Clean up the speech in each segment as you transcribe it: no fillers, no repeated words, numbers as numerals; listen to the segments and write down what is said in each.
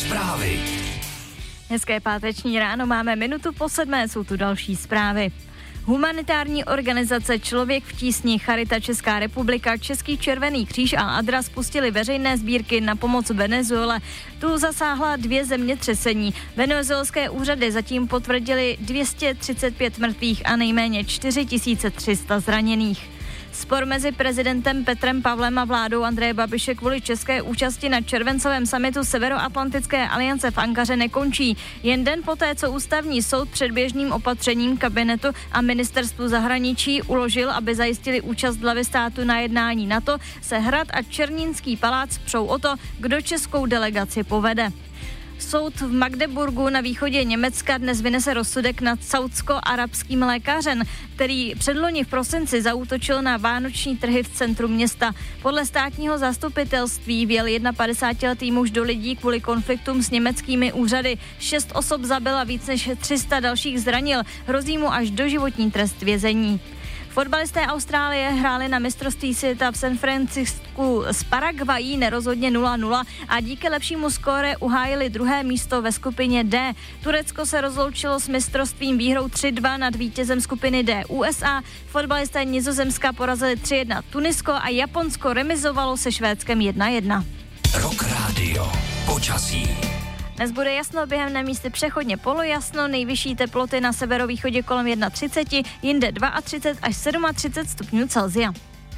Zprávy. Hezké páteční ráno, máme minutu po 7, jsou tu další zprávy. Humanitární organizace Člověk v tísni, Charita Česká republika, Český červený kříž a Adra spustili veřejné sbírky na pomoc Venezuele. Tu zasáhla 2 zemětřesení. Venezuelské úřady zatím potvrdili 235 mrtvých a nejméně 4300 zraněných. Spor mezi prezidentem Petrem Pavlem a vládou Andreje Babiše kvůli české účasti na červencovém summitu Severoatlantické aliance v Ankaře nekončí. Jen den poté, co ústavní soud předběžným opatřením kabinetu a ministerstvu zahraničí uložil, aby zajistili účast hlavy státu na jednání NATO, se Hrad a Černínský palác přou o to, kdo českou delegaci povede. Soud v Magdeburgu na východě Německa dnes vynese rozsudek nad saudsko-arabským lékařem, který předloni v prosinci zaútočil na vánoční trhy v centru města. Podle státního zastupitelství vjel 51letý muž do lidí kvůli konfliktům s německými úřady. 6 osob zabil a víc než 300 dalších zranil. Hrozí mu až doživotní trest vězení. Fotbalisté Austrálie hráli na mistrovství světa v San Francisku s Paraguayí nerozhodně 0-0 a díky lepšímu skóre uhájili 2. místo ve skupině D. Turecko se rozloučilo s mistrovstvím výhrou 3-2 nad vítězem skupiny D USA. Fotbalisté Nizozemska porazili 3-1 Tunisko a Japonsko remizovalo se Švédskem 1-1. Rock Radio. Počasí. Dnes bude jasno, během na místy přechodně polojasno, nejvyšší teploty na severovýchodě kolem 31, jinde 32 až 37 stupňů Celsia.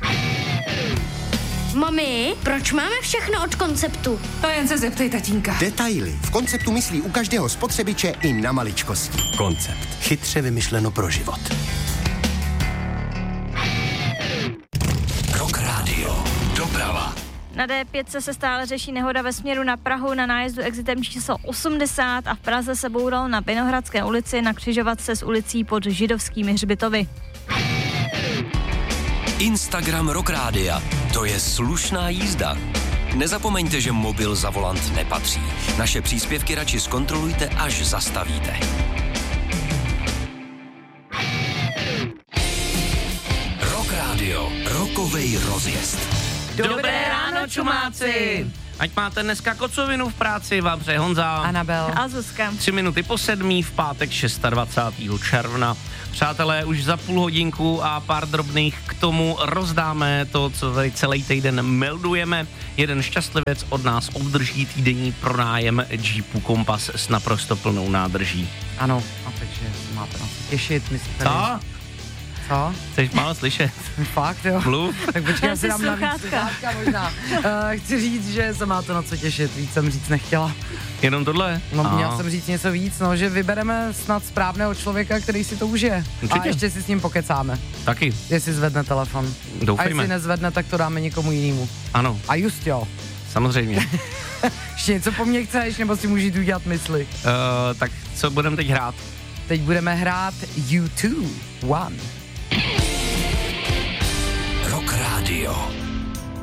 Mami, proč máme všechno od Konceptu? To jen se zeptej tatínka. Detaily. V Konceptu myslí u každého spotřebiče i na maličkosti. Koncept. Chytře vymyšleno pro život. Rock Radio. Doprava. Na D5 se stále řeší nehoda ve směru na Prahu na nájezdu exitem číslo 80 a v Praze se boural na Vinohradské ulici na křižovatce s ulicí pod Židovskými hřbitovy. Instagram Rock Rádia. To je slušná jízda. Nezapomeňte, že mobil za volant nepatří. Naše příspěvky radši zkontrolujte, až zastavíte. Rock Radio. Rockovej rozjezd. Dobré ráno, čumáci! Ať máte dneska kocovinu v práci, vám přeje Honza, Anabel A Zuzka. 3 minuty po 7 v pátek 26. června. Přátelé, už za půl hodinku a pár drobných k tomu rozdáme to, co tady celý týden meldujeme. Jeden šťastlivec od nás obdrží týdenní pronájem Jeepu Kompas s naprosto plnou nádrží. Ano, a takže máte na co těšit. My Co? Co? Chceš málo slyšet? Fakt, jo? Mluv. Tak počkej, já si dám navíc sluchátka možná. Chci říct, že se máte na co těšit, víc jsem říct nechtěla. Jenom tohle? No, měl jsem říct něco víc, no, že vybereme snad správného člověka, který si to užije. Určitě. A ještě si s ním pokecáme, Taky. jestli zvedne telefon. Doufejme. A jestli nezvedne, tak to dáme někomu jinému. Ano, A just jo. samozřejmě. Ještě něco po mně chceš, nebo si můžeš udělat mysli? Tak co budeme teď hrát? Teď budeme hrát U2 One. Rock Radio.